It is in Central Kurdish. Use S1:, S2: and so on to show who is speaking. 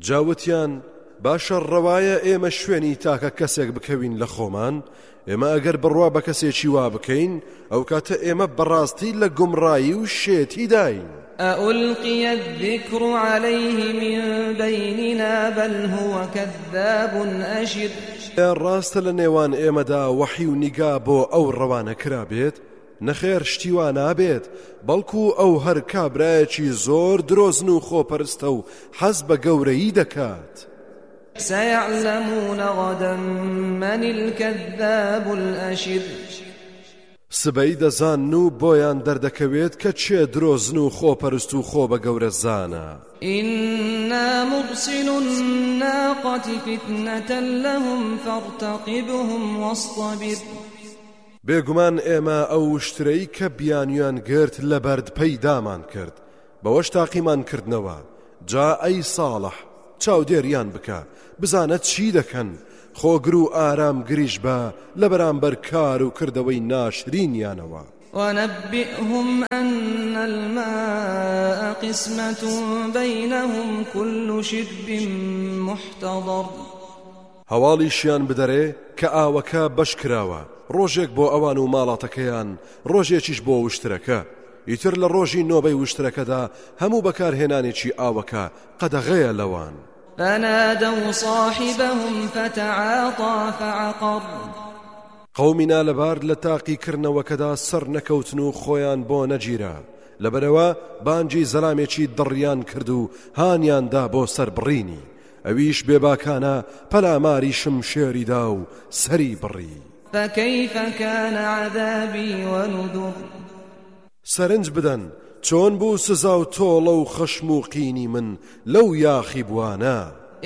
S1: جاوتیان باشە ڕەوایە ئێمە شوێنی تاکە کەسێک بکەوین لە خۆمان ئێمە ئەگەر بڕوا بە کەسێکی وا بکەین ئەو کاتە ئێمە بەڕاستی لە گومڕایی و شێتی داین.
S2: أألقي الذكر عليه من بيننا بل هو كذاب أشر
S1: ڕاستە لە نێوان ئێمەدا وەحی و نیگا بۆ ئەو ڕەوانە کرابێت نەخێر شتیوان نابێت بەڵکو ئەو هەر کابرایەکی زۆر درۆزن و خۆپەرستە و حەز بە گەورەیی دەکات.
S2: سيعلمون غدا من الكذاب الأشر
S1: سبەی دەزان و بۆیان دەردەکەوێت کە چێ درۆزن و خۆپەرست و خۆ بە گەورە زانە.
S2: إنا مرسل الناقة فتنة لهم فارتقبهم واصطبر
S1: بێگومان ئێمە ئەو شترەی کە بیانیان گرت لە بەرد پەیدامان کرد بەوەش تاقیمان کردنەوە جا ئەی ساڵح چاودێریان بکە بزانە چی دەکەن خۆگر و ئارام گریش بە لە بەرامبەر کار و کردەوەی ناشرینیانەوە.
S2: ونبئهم أن الماء قسمة بينهم كل شرب محتضر
S1: هەواڵیشیان بدەرێ کە ئاوەکە بەش کراوە ڕۆژێک بۆ ئەوان و ماڵاتەکەیان ڕۆژێکیش بۆ وشترەکە ئیتر لە ڕۆژی نۆبەی وشترەکەدا هەموو بەکارهێنانێکی ئاوەکە قەدەغەیە لەوان.
S2: فنادوا صاحبهم فتعاطى فعقر
S1: قەومینا لەبار لە تاقیکردنەوەکەدا سەر نەکەوتن و خۆیان بۆ نەگیرە لەبەرەوە بانگی زەلامێکی دڕیان کرد و هانیاندا بۆ سەربڕینی ئەویش بێباکانە پەلاماری شمشێریدا و سەری بڕی.
S2: فكيف كان عذابي ونذر
S1: سەرنج بدەن چۆن بوو سزا و تۆڵە و خەشم و قینی من لەو یاخی بوانە.